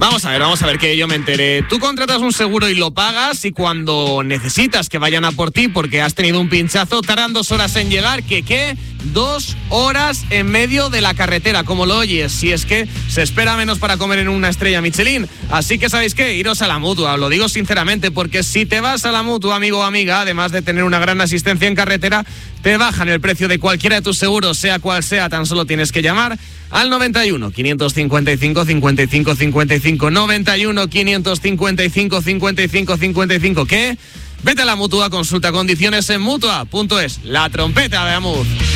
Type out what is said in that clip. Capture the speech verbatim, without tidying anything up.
Vamos a ver, vamos a ver que yo me entere. Tú contratas un seguro y lo pagas y cuando necesitas que vayan a por ti porque has tenido un pinchazo, tardan dos horas en llegar. ¿Qué qué? Dos horas en medio de la carretera, como lo oyes. Si es que se espera menos para comer en una estrella Michelin. Así que, ¿sabéis qué? Iros a la Mutua, lo digo sinceramente, porque si te vas a la Mutua, amigo o amiga, además de tener una gran asistencia en carretera, te bajan el precio de cualquiera de tus seguros, sea cual sea. Tan solo tienes que llamar al noventa y uno, quinientos cincuenta y cinco, cincuenta y cinco, cincuenta y cinco, noventa y uno, quinientos cincuenta y cinco, cincuenta y cinco, cincuenta y cinco. ¿Qué? Vete a la Mutua, consulta condiciones en mutua punto es. La trompeta de Amur.